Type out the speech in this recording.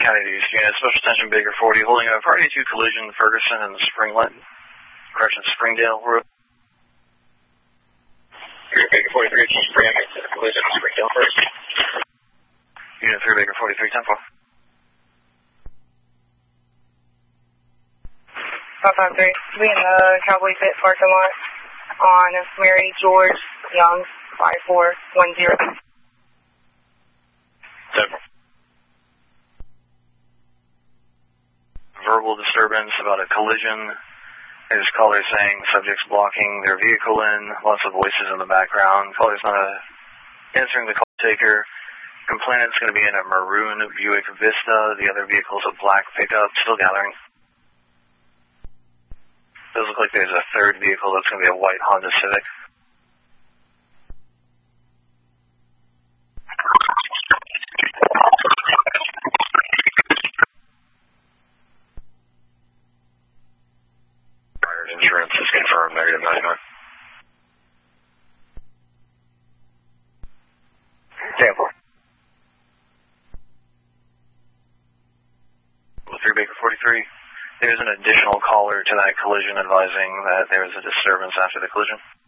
County to East Unit, Special Attention Baker 40, holding a party to collision Ferguson and Springdale Road. Baker 43, collision Springdale first. Unit 3, Baker 43, 10-4. 553, we in the Cowboy Pit parking lot on Mary George Young, 5410. 10-4. Verbal disturbance about a collision. There's caller saying subject's blocking their vehicle in, lots of voices in the background. Caller's not answering the call taker. Complainant's going to be in a maroon Buick Vista. The other vehicle's a black pickup, still gathering. Does look like there's a third vehicle that's going to be a white Honda Civic. Insurance is confirmed, negative 99. Tampa. 3 Baker 43. There's an additional caller to that collision advising that there is a disturbance after the collision.